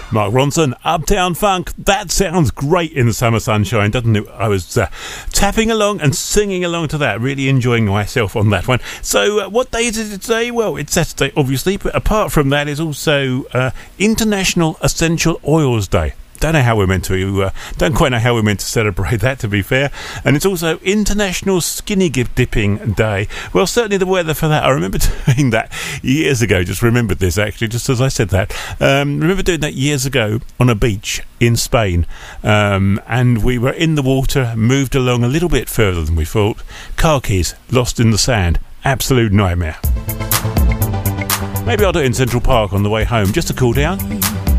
Mark Ronson, Uptown Funk. That sounds great in the summer sunshine, doesn't it? I was tapping along and singing along to that, really enjoying myself on that one. So what day is it today? Well, it's Saturday, obviously, but apart from that, it's also International Essential Oils Day. Don't quite know how we're meant to celebrate that, to be fair. And it's also International Skinny Dipping Day. Well, certainly the weather for that, I remember doing that years ago. Just remembered this, actually, just as I said that. Remember doing that years ago on a beach in Spain. And we were in the water, moved along a little bit further than we thought. Car keys lost in the sand. Absolute nightmare. Maybe I'll do it in Central Park on the way home, just to cool down.